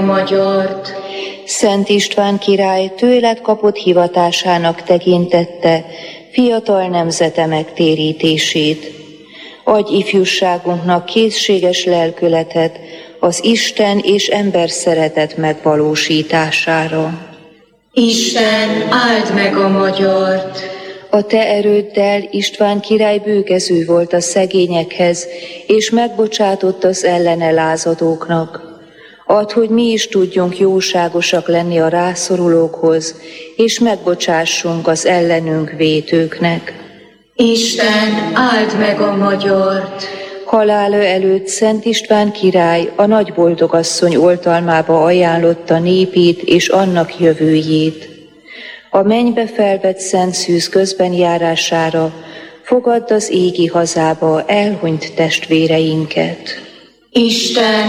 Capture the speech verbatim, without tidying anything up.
a magyart. Szent István király tőled kapott hivatásának tekintette fiatal nemzete megtérítését. Adj ifjúságunknak készséges lelkületet az Isten és ember szeretet megvalósítására. Isten, áld meg a magyart! A te erőddel István király bőkező volt a szegényekhez, és megbocsátott az ellene lázadóknak. Add, hogy mi is tudjunk jóságosak lenni a rászorulókhoz, és megbocsássunk az ellenünk vétőknek. Isten, áld meg a magyart! Halála előtt Szent István király a nagy boldogasszony oltalmába ajánlotta népét és annak jövőjét. A mennybe felvett szent szűz közben járására fogadd az égi hazába elhunyt testvéreinket. Isten,